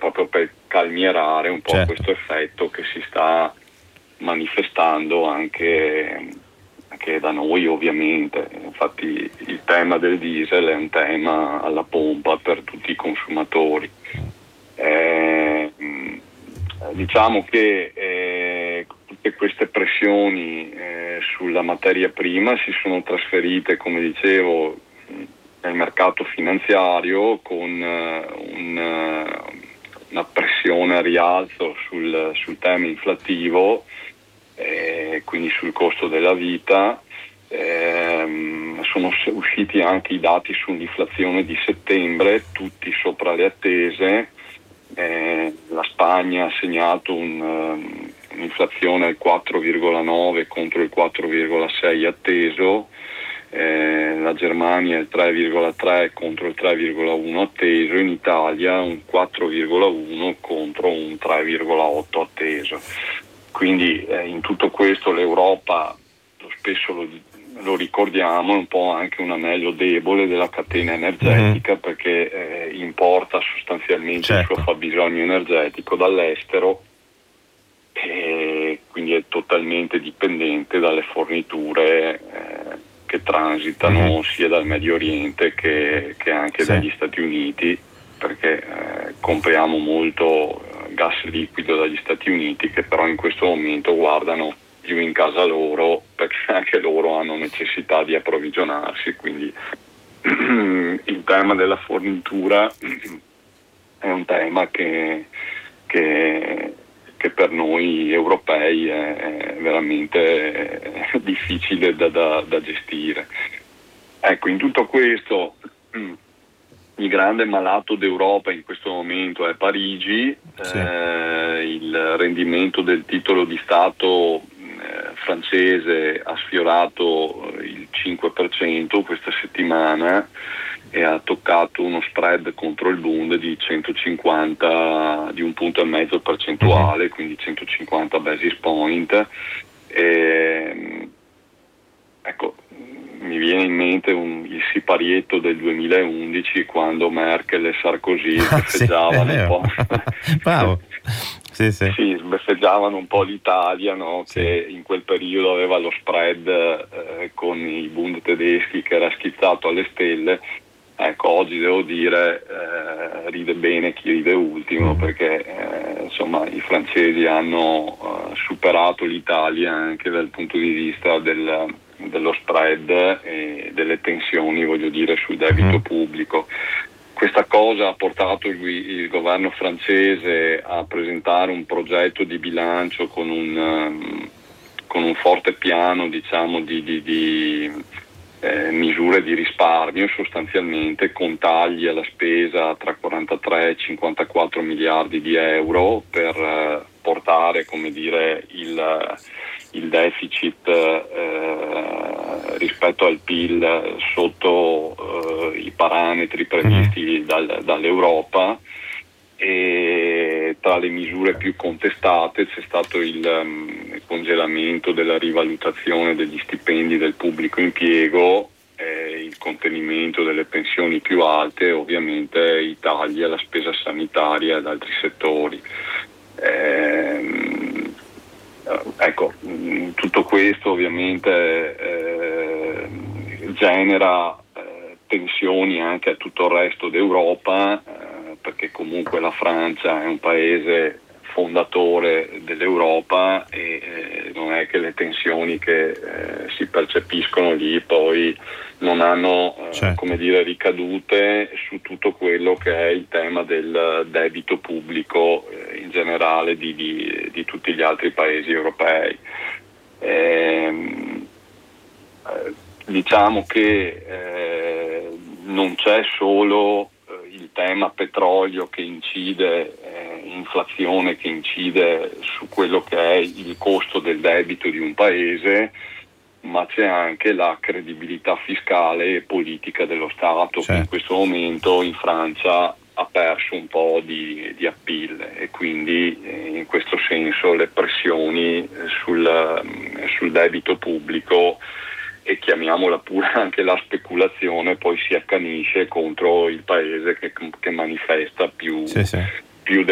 proprio per calmierare un po' Certo. questo effetto che si sta manifestando anche da noi, ovviamente. Infatti il tema del diesel è un tema alla pompa per tutti i consumatori. Diciamo che tutte queste pressioni sulla materia prima si sono trasferite, come dicevo, nel mercato finanziario con una pressione a rialzo sul tema inflattivo, quindi sul costo della vita. Sono usciti anche i dati sull'inflazione di settembre, tutti sopra le attese. La Spagna ha segnato un'inflazione al 4,9 contro il 4,6 atteso, la Germania il 3,3 contro il 3,1 atteso, in Italia un 4,1 contro un 3,8 atteso. Quindi in tutto questo l'Europa, spesso lo ricordiamo, è un po' anche un anello debole della catena energetica, perché importa sostanzialmente il suo fabbisogno energetico dall'estero, e quindi è totalmente dipendente dalle forniture che transitano sia dal Medio Oriente che anche dagli Stati Uniti, perché compriamo molto gas liquido dagli Stati Uniti, che però in questo momento guardano più in casa loro, perché anche loro hanno necessità di approvvigionarsi. Quindi il tema della fornitura è un tema che per noi europei è veramente difficile da gestire. Ecco, in tutto questo il grande malato d'Europa in questo momento è Parigi. Il rendimento del titolo di Stato francese ha sfiorato il 5% questa settimana e ha toccato uno spread contro il Bund di 150, di 1,5 punti percentuale, quindi 150 basis point. Ecco, mi viene in mente il siparietto del 2011, quando Merkel e Sarkozy sbeffeggiavano un po'. Bravo. Sì. Sì, sbeffeggiavano un po' l'Italia, no? Che in quel periodo aveva lo spread con i Bund tedeschi che era schizzato alle stelle. Ecco, oggi devo dire ride bene chi ride ultimo, perché insomma i francesi hanno superato l'Italia anche dal punto di vista dello spread e delle tensioni, voglio dire, sul debito pubblico. Questa cosa ha portato il governo francese a presentare un progetto di bilancio con un forte piano, diciamo, di misure di risparmio, sostanzialmente con tagli alla spesa tra 43 e 54 miliardi di euro per portare, come dire, il deficit rispetto al PIL sotto i parametri previsti dall'Europa. E tra le misure più contestate c'è stato il congelamento della rivalutazione degli stipendi del pubblico impiego, il contenimento delle pensioni più alte e ovviamente i tagli alla spesa sanitaria ed altri settori. Ecco, tutto questo ovviamente genera tensioni anche a tutto il resto d'Europa, perché comunque la Francia è un paese fondatore dell'Europa e non è che le tensioni che si percepiscono lì poi non hanno come dire, ricadute su tutto quello che è il tema del debito pubblico in generale di tutti gli altri paesi europei. Diciamo che non c'è solo il tema petrolio che incide, inflazione che incide su quello che è il costo del debito di un paese, ma c'è anche la credibilità fiscale e politica dello Stato, che in questo momento in Francia ha perso un po' di appeal, e quindi in questo senso le pressioni sul debito pubblico, e chiamiamola pure anche la speculazione, poi si accanisce contro il paese che manifesta più